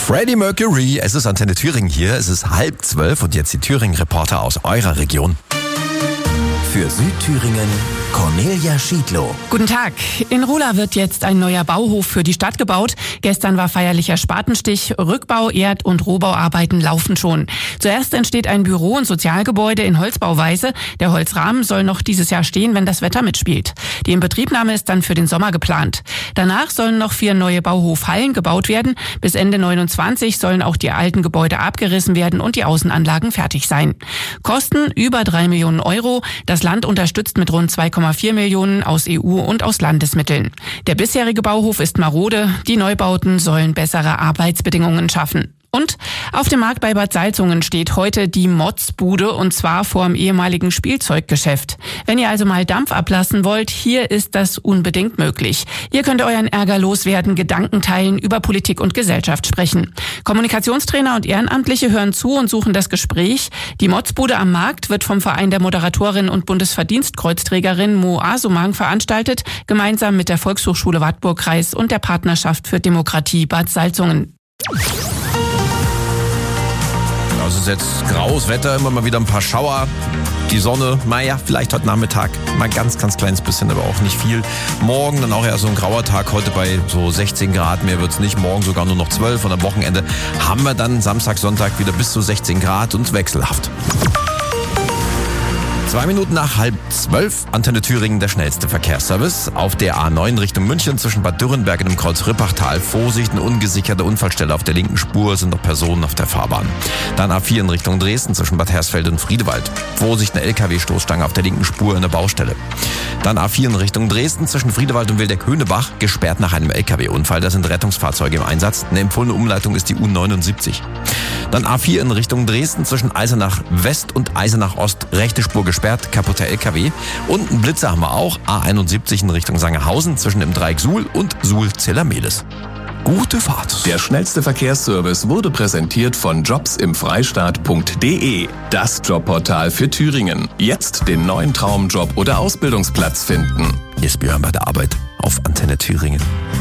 Freddie Mercury, es ist Antenne Thüringen hier, es ist 11:30 und jetzt die Thüringen-Reporter aus eurer Region. Für Südthüringen Cornelia Schiedlow. Guten Tag. In Ruhla wird jetzt ein neuer Bauhof für die Stadt gebaut. Gestern war feierlicher Spatenstich. Rückbau, Erd- und Rohbauarbeiten laufen schon. Zuerst entsteht ein Büro- und Sozialgebäude in Holzbauweise. Der Holzrahmen soll noch dieses Jahr stehen, wenn das Wetter mitspielt. Die Inbetriebnahme ist dann für den Sommer geplant. Danach sollen noch 4 neue Bauhofhallen gebaut werden. Bis Ende 29 sollen auch die alten Gebäude abgerissen werden und die Außenanlagen fertig sein. Kosten über 3 Millionen Euro. Das Land unterstützt mit rund 2,4 Millionen aus EU und aus Landesmitteln. Der bisherige Bauhof ist marode. Die Neubauten sollen bessere Arbeitsbedingungen schaffen. Und auf dem Markt bei Bad Salzungen steht heute die Motzbude, und zwar vor dem ehemaligen Spielzeuggeschäft. Wenn ihr also mal Dampf ablassen wollt, hier ist das unbedingt möglich. Hier könnt ihr euren Ärger loswerden, Gedanken teilen, über Politik und Gesellschaft sprechen. Kommunikationstrainer und Ehrenamtliche hören zu und suchen das Gespräch. Die Motzbude am Markt wird vom Verein der Moderatorin und Bundesverdienstkreuzträgerin Mo Asumang veranstaltet, gemeinsam mit der Volkshochschule Wartburg-Kreis und der Partnerschaft für Demokratie Bad Salzungen. Also es ist jetzt graues Wetter, immer mal wieder ein paar Schauer. Die Sonne, naja, vielleicht heute Nachmittag mal ganz kleines bisschen, aber auch nicht viel. Morgen dann auch eher so ein grauer Tag, heute bei so 16 Grad, mehr wird's nicht. Morgen sogar nur noch 12 und am Wochenende haben wir dann Samstag, Sonntag wieder bis zu 16 Grad und wechselhaft. 2 Minuten nach 11:30, Antenne Thüringen, der schnellste Verkehrsservice. Auf der A9 Richtung München zwischen Bad Dürrenberg und dem Kreuz Rippachtal. Vorsicht, eine ungesicherte Unfallstelle auf der linken Spur, sind noch Personen auf der Fahrbahn. Dann A4 in Richtung Dresden zwischen Bad Hersfeld und Friedewald. Vorsicht, eine LKW-Stoßstange auf der linken Spur in der Baustelle. Dann A4 in Richtung Dresden zwischen Friedewald und Wildeck-Höhnebach, gesperrt nach einem LKW-Unfall. Da sind Rettungsfahrzeuge im Einsatz. Eine empfohlene Umleitung ist die U79. Dann A4 in Richtung Dresden zwischen Eisenach West und Eisenach Ost, rechte Spur gesperrt, kaputter LKW. Und einen Blitzer haben wir auch, A71 in Richtung Sangerhausen zwischen dem Dreieck Suhl und Suhl-Zellermedes. Gute Fahrt. Der schnellste Verkehrsservice wurde präsentiert von jobsimfreistaat.de, das Jobportal für Thüringen. Jetzt den neuen Traumjob oder Ausbildungsplatz finden. Hier ist Björn bei der Arbeit auf Antenne Thüringen.